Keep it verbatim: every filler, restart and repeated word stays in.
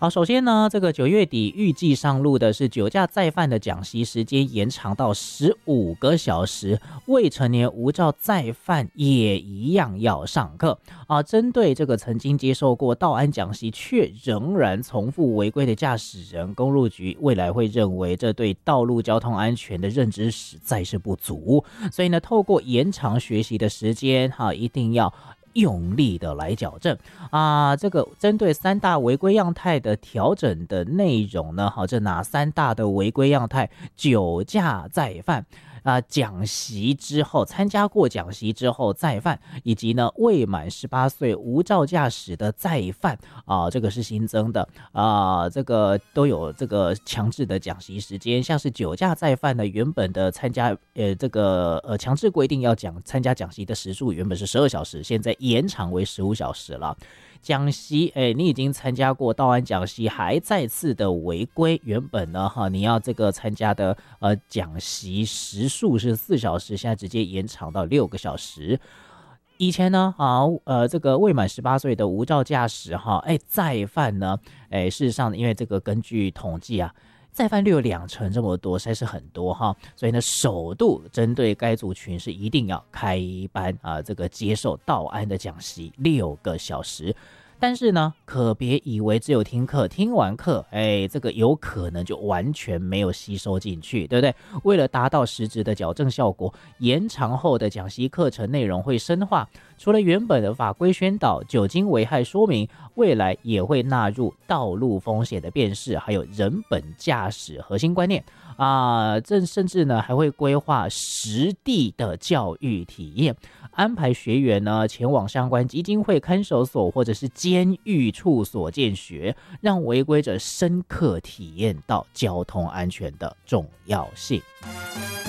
好，首先呢，这个九月底预计上路的是酒驾再犯的讲习时间延长到十五个小时，未成年无照再犯也一样要上课啊。针对这个曾经接受过道安讲习却仍然重复违规的驾驶人，公路局未来会认为这对道路交通安全的认知实在是不足，所以呢，透过延长学习的时间，哈、啊，一定要用力的来矫正啊！这个针对三大违规样态的调整的内容呢，好，这哪三大的违规样态？酒驾再犯啊，讲习之后参加过讲习之后再犯，以及呢未满十八岁无照驾驶的再犯啊，这个是新增的啊，这个都有这个强制的讲习时间，像是酒驾再犯呢，原本的参加呃这个呃强制规定要讲参加讲习的时数原本是十二小时，现在延长为十五小时了。讲习，哎，你已经参加过道安讲习，还再次的违规，原本呢，哈，你要这个参加的呃讲习时数是四小时，现在直接延长到六个小时。以前呢，啊，呃，这个未满十八岁的无照驾驶，哈，哎，再犯呢，哎，事实上，因为这个根据统计啊。再犯率有两成这么多，实在是很多哈，所以呢，首度针对该族群是一定要开班啊，这个接受道安的讲习六个小时。但是呢，可别以为只有听课，听完课，哎，这个有可能就完全没有吸收进去，对不对？为了达到实质的矫正效果，延长后的讲习课程内容会深化，除了原本的法规宣导、酒精危害说明，未来也会纳入道路风险的辨识，还有人本驾驶核心观念啊，这甚至呢还会规划实地的教育体验，安排学员呢前往相关基金会看守所或者是监狱处所见学，让违规者深刻体验到交通安全的重要性。